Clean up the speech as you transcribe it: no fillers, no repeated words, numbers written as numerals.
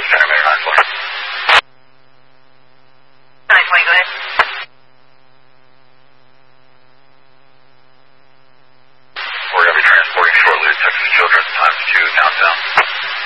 Centimeter 920. 920, go ahead. We're going to be transporting shortly to Texas Children's ×2 downtown.